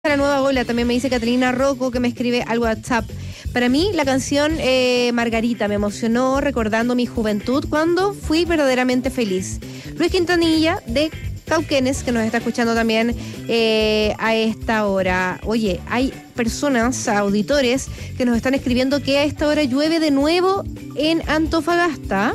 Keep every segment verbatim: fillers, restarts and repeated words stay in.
La nueva ola, también me dice Catalina Rocco, que me escribe al WhatsApp. Para mí la canción eh, Margarita me emocionó recordando mi juventud cuando fui verdaderamente feliz. Luis Quintanilla de Cauquenes, que nos está escuchando también eh, a esta hora. Oye, hay personas, auditores, que nos están escribiendo que a esta hora llueve de nuevo en Antofagasta.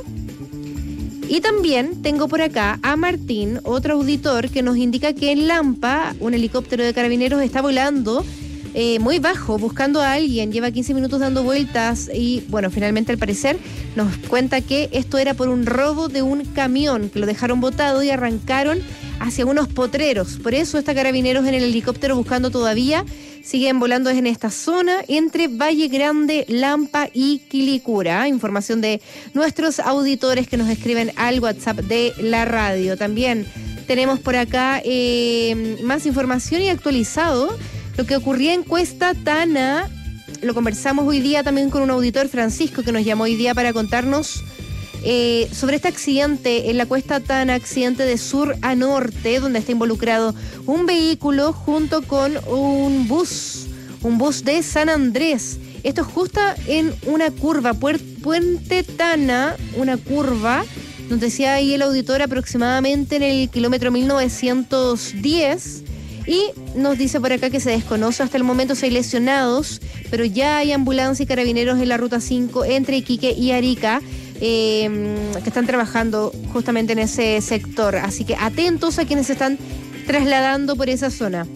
Y también tengo por acá a Martín, otro auditor, que nos indica que en Lampa un helicóptero de carabineros está volando eh, muy bajo, buscando a alguien. Lleva quince minutos dando vueltas y, bueno, finalmente al parecer nos cuenta que esto era por un robo de un camión, que lo dejaron botado y arrancaron hacia unos potreros. Por eso está Carabineros en el helicóptero buscando todavía. Siguen volando en esta zona entre Valle Grande, Lampa y Quilicura. Información de nuestros auditores que nos escriben al WhatsApp de la radio. También tenemos por acá eh, más información y actualizado lo que ocurría en Cuesta Tana. Lo conversamos hoy día también con un auditor, Francisco, que nos llamó hoy día para contarnos Eh, sobre este accidente en la Cuesta Tana, accidente de sur a norte, donde está involucrado un vehículo junto con un bus, un bus de San Andrés. Esto es justo en una curva, Puer- Puente Tana, una curva, donde decía ahí el auditor aproximadamente en el kilómetro mil novecientos diez. Y nos dice por acá que se desconoce hasta el momento si hay lesionados, pero ya hay ambulancia y carabineros en la ruta cinco entre Iquique y Arica, eh, que están trabajando justamente en ese sector. Así que atentos a quienes se están trasladando por esa zona.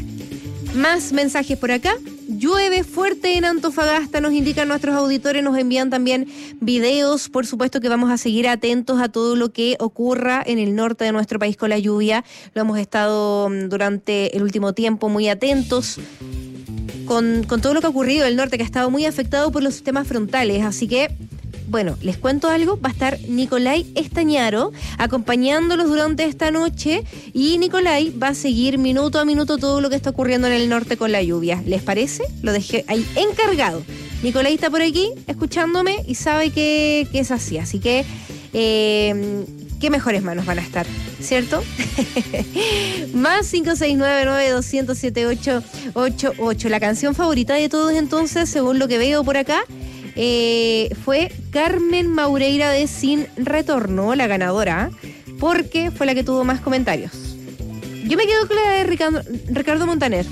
Más mensajes por acá. Llueve fuerte en Antofagasta, nos indican nuestros auditores, nos envían también videos. Por supuesto que vamos a seguir atentos a todo lo que ocurra en el norte de nuestro país con la lluvia. Lo hemos estado durante el último tiempo muy atentos con, con todo lo que ha ocurrido en el norte, que ha estado muy afectado por los sistemas frontales. Así que, bueno, les cuento algo, va a estar Nicolai Estañaro acompañándolos durante esta noche y Nicolai va a seguir minuto a minuto todo lo que está ocurriendo en el norte con la lluvia. ¿Les parece? Lo dejé ahí encargado. Nicolai está por aquí escuchándome y sabe que, que es así, así que eh, qué mejores manos van a estar, ¿cierto? Más cinco seis nueve nueve dos cero cero siete ocho ocho ocho. La canción favorita de todos entonces, según lo que veo por acá, Eh, fue Carmen Maureira de Sin Retorno, la ganadora, porque fue la que tuvo más comentarios. Yo me quedo con la de Ricardo, Ricardo Montaner.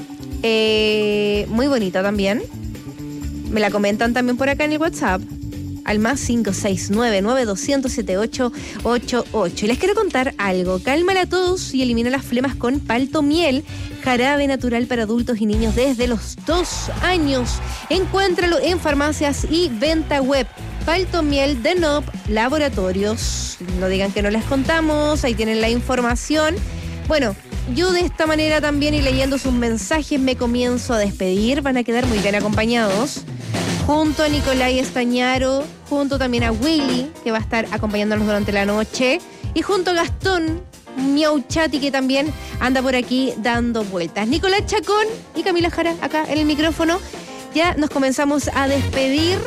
Eh, muy bonita también. Me la comentan también por acá en el WhatsApp, al más cinco seis nueve nueve dos cero cero siete ocho ocho ocho. Y les quiero contar algo. Cálmala a todos y elimina las flemas con Palto Miel, jarabe natural para adultos y niños desde los dos años. Encuéntralo en farmacias y venta web. Palto Miel de N O P Laboratorios. No digan que no les contamos, ahí tienen la información. Bueno, yo de esta manera también y leyendo sus mensajes me comienzo a despedir. Van a quedar muy bien acompañados. Junto a Nicolai Estañaro, junto también a Willy, que va a estar acompañándonos durante la noche, y junto a Gastón Miauchati, que también anda por aquí dando vueltas. Nicolás Chacón y Camila Jara acá en el micrófono. Ya nos comenzamos a despedir.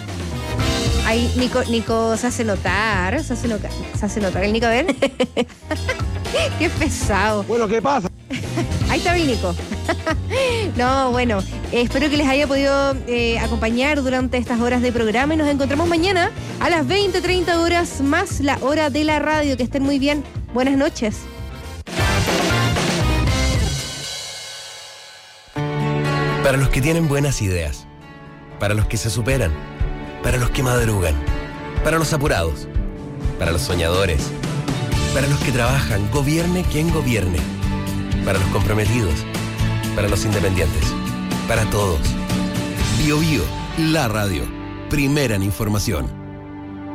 Ahí Nico, Nico se hace notar, se hace notar, se hace notar el Nico, a ver. Qué pesado. Bueno, ¿qué pasa? Ahí está el Nico. No, bueno, eh, espero que les haya podido eh, acompañar durante estas horas de programa y nos encontramos mañana a las veinte, treinta horas más la hora de la radio. Que estén muy bien. Buenas noches. Para los que tienen buenas ideas, para los que se superan, para los que madrugan, para los apurados, para los soñadores, para los que trabajan, gobierne quien gobierne, para los comprometidos, para los independientes, para todos. Bio Bio, la radio, primera en información.